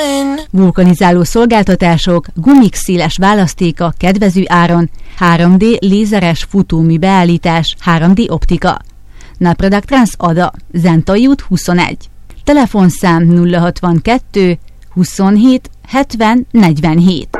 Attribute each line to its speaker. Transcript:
Speaker 1: Vulkanizáló szolgáltatások, gumik széles választéka kedvező áron, 3D lézeres futómű beállítás, 3D optika. Napradak Trans Ada, Zentai út 21. Telefonszám 062 27 70 47.